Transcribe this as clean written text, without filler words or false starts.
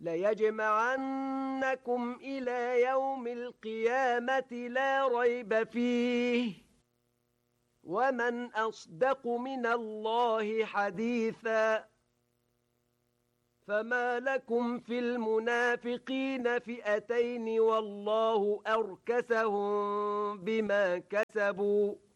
ليجمعنكم إلى يوم القيامة لا ريب فيه ومن أصدق من الله حديثا فما لكم في المنافقين فئتين والله أركسهم بما كسبوا